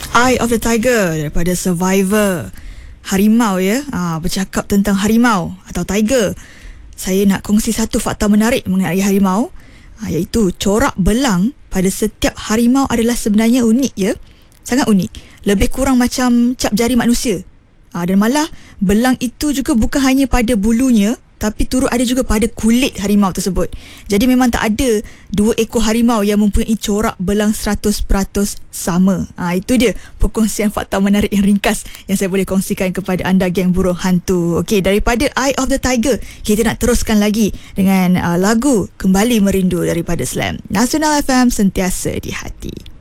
Eye of the Tiger daripada Survivor. Harimau ya. Bercakap tentang harimau atau tiger. Saya nak kongsi satu fakta menarik mengenai harimau, iaitu corak belang pada setiap harimau adalah sebenarnya unik ya. Sangat unik. Lebih kurang macam cap jari manusia. Dan malah belang itu juga bukan hanya pada bulunya, tapi turut ada juga pada kulit harimau tersebut. Jadi memang tak ada dua ekor harimau yang mempunyai corak belang 100% sama. Itu dia perkongsian fakta menarik yang ringkas yang saya boleh kongsikan kepada anda, geng burung hantu. Okey, daripada Eye of the Tiger, kita nak teruskan lagi dengan lagu Kembali Merindu daripada Slam. Nasional FM, sentiasa di hati.